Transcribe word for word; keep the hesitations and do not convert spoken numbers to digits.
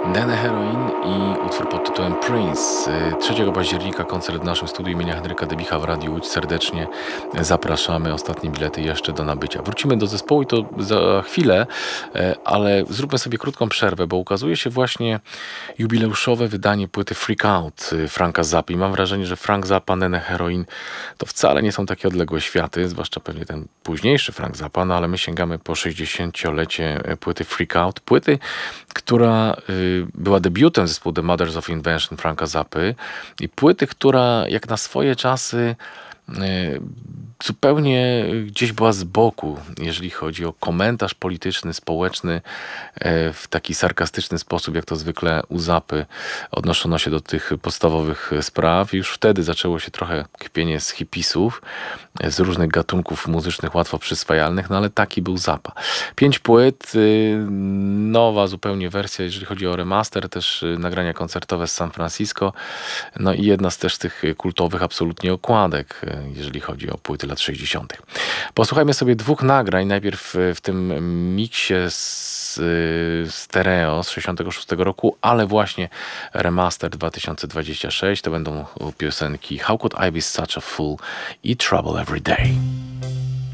Nene Heroin i utwór pod tytułem Prince. trzeciego października koncert w naszym studiu imienia Henryka Debicha w Radiu Łódź. Serdecznie zapraszamy. Ostatnie bilety jeszcze do nabycia. Wrócimy do zespołu i to za chwilę, ale zróbmy sobie krótką przerwę, bo ukazuje się właśnie jubileuszowe wydanie płyty Freak Out Franka Zappy. I mam wrażenie, że Frank Zappa, Nene Heroin to wcale nie są takie odległe światy, zwłaszcza pewnie ten późniejszy Frank Zappa, no ale my sięgamy po sześćdziesięciolecie płyty Freak Out. Płyty, która y, była debiutem zespołu The Mothers of Invention Franka Zappy i płyty, która jak na swoje czasy y, zupełnie gdzieś była z boku, jeżeli chodzi o komentarz polityczny, społeczny, w taki sarkastyczny sposób, jak to zwykle u Zappy odnoszono się do tych podstawowych spraw. Już wtedy zaczęło się trochę kpienie z hipisów, z różnych gatunków muzycznych łatwo przyswajalnych, no ale taki był Zappa. Pięć płyt, nowa zupełnie wersja, jeżeli chodzi o remaster, też nagrania koncertowe z San Francisco, no i jedna z też tych kultowych absolutnie okładek, jeżeli chodzi o płyty lat sześćdziesiątych. Posłuchajmy sobie dwóch nagrań. Najpierw w tym miksie z stereo z sześćdziesiątego szóstego roku, ale właśnie remaster dwa tysiące dwudziesty szósty. To będą piosenki How Could I Be Such a Fool i Trouble Every Day.